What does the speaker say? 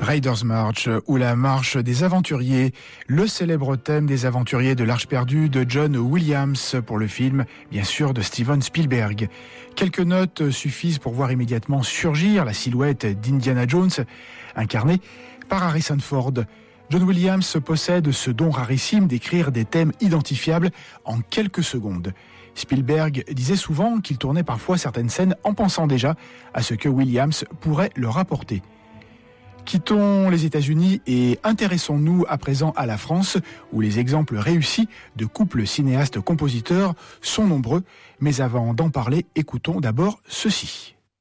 Raiders March ou la marche des aventuriers, le célèbre thème des aventuriers de l'Arche perdue de John Williams pour le film, bien sûr, de Steven Spielberg. Quelques notes suffisent pour voir immédiatement surgir la silhouette d'Indiana Jones, incarnée par Harrison Ford. John Williams possède ce don rarissime d'écrire des thèmes identifiables en quelques secondes. Spielberg disait souvent qu'il tournait parfois certaines scènes en pensant déjà à ce que Williams pourrait leur apporter. Quittons les États-Unis et intéressons-nous à présent à la France, où les exemples réussis de couples cinéastes-compositeurs sont nombreux. Mais avant d'en parler, écoutons d'abord ceci.